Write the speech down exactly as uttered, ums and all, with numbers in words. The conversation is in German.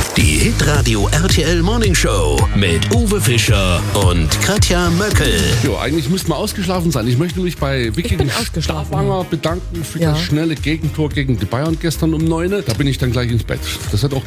Die Hitradio R T L Morning Show mit Uwe Fischer und Katja Möckel. Jo, eigentlich müsste man ausgeschlafen sein. Ich möchte mich bei Vicky Starwanger bedanken für Ja. das schnelle Gegentor gegen die Bayern gestern um neun. Da bin ich dann gleich ins Bett. Das hat auch